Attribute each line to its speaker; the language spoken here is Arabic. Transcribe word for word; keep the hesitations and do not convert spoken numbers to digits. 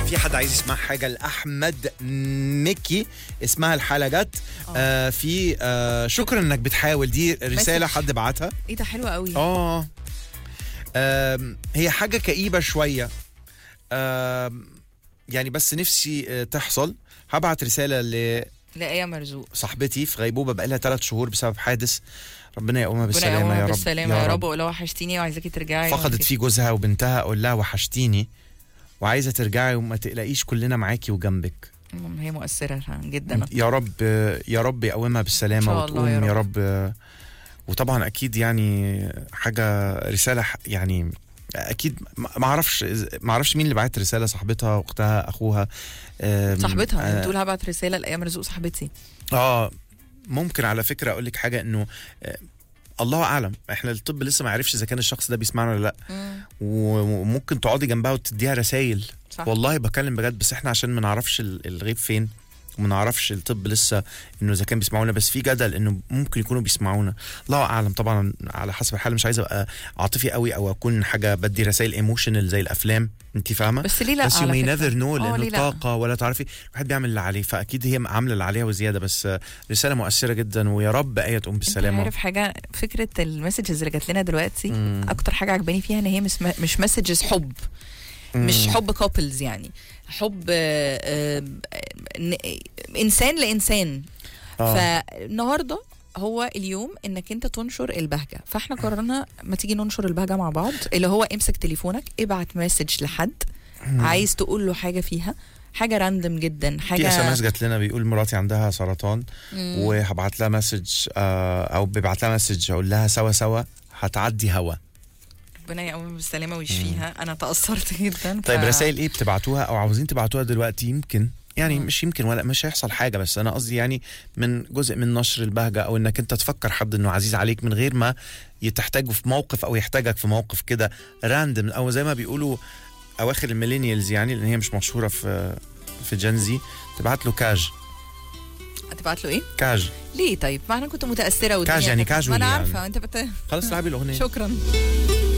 Speaker 1: في حد عايز يسمع حاجه لاحمد مكي اسمها الحلقات. آه في آه شكرا انك بتحاول، دي رساله حد بعتها.
Speaker 2: ايه ده حلوه قوي.
Speaker 1: اه هي حاجه كئيبه شويه، يعني بس نفسي تحصل. هبعت رساله ل
Speaker 2: لآية مرزوق
Speaker 1: صاحبتي في غيبوبه بقالها ثلاث شهور بسبب حادث. ربنا يقومها بالسلامه
Speaker 2: ربنا
Speaker 1: يا رب.
Speaker 2: بالسلامه يا رب. ولو وحشتيني وعايزاكي ترجعي.
Speaker 1: فقدت فيه جوزها وبنتها، اقول لها وحشتيني وعايزه ترجعي وما تقلقيش، كلنا معاكي وجنبك.
Speaker 2: هي مؤثره جدا.
Speaker 1: يا رب يا رب يقومها بالسلامه وتقوم يا رب. يا رب. وطبعا اكيد يعني حاجه رساله يعني اكيد ما اعرفش ما اعرفش مين اللي بعت رساله، صاحبتها، اختها، اخوها،
Speaker 2: صاحبتها. بتقول هبعت رساله لآية مرزوق صاحبتي.
Speaker 1: اه ممكن على فكره اقول لك حاجه، انه آه الله اعلم، احنا الطب لسه ما عرفش اذا كان الشخص ده بيسمعنا ولا لا. مم. وممكن تقعدي جنبها وتديها رسائل. والله بكلم بجد، بس احنا عشان ما نعرفش الغيب فين وما نعرفش الطب لسه انه اذا كان بيسمعونا، بس في جدل انه ممكن يكونوا بيسمعونا. الله اعلم طبعا على حسب الحال. مش عايز ابقى عاطفي قوي او اكون حاجه بدي رسائل ايموشنال زي الافلام، انت فاهمه؟
Speaker 2: بس ليه لا؟
Speaker 1: بس يو مي نيفر نو،
Speaker 2: لانه
Speaker 1: لانه طاقه ولا تعرفي الواحد بيعمل اللي عليه، فاكيد هي عامله اللي عليها وزياده. بس رساله مؤثره جدا، ويا رب آية تقوم بالسلامه.
Speaker 2: انت عارف حاجه، فكره المسجز اللي جات لنا دلوقتي مم. اكتر حاجه عجباني فيها ان هي مش مسجز حب، مش حب كابلز، يعني حب آه آه انسان لانسان. آه. فالنهارده هو اليوم انك انت تنشر البهجه، فاحنا قررنا ما تيجي ننشر البهجه مع بعض، اللي هو امسك تليفونك، ابعت مسج لحد مم. عايز تقول له حاجه فيها حاجه راندم جدا، حاجه.
Speaker 1: في اس ام اس جات لنا بيقول مراتي عندها سرطان مم. وهبعت لها مسج آه او ببعت لها مسج اقول لها سوا سوا هتعدي هوا.
Speaker 2: ربنا يقوم بالسلامه ويشفيها. انا تاثرت جدا.
Speaker 1: طيب ف... رسائل ايه بتبعتوها او عاوزين تبعتوها دلوقتي؟ يمكن يعني مم. مش يمكن ولا مش هيحصل حاجه، بس انا قصدي يعني من جزء من نشر البهجه، او انك انت تفكر حد انه عزيز عليك من غير ما تحتاجه في موقف او يحتاجك في موقف كده راندم، او زي ما بيقولوا اواخر الميلينيالز، يعني لان هي مش مشهوره في في جنزي. تبعت له كاج.
Speaker 2: تبعت له ايه؟
Speaker 1: كاج.
Speaker 2: ليه طيب؟ ما انا كنت متاثره
Speaker 1: كاج يعني كاجولي.
Speaker 2: ما انا
Speaker 1: يعني.
Speaker 2: عارفه انت بت...
Speaker 1: خلاص لعبي الاغنيه.
Speaker 2: شكرا.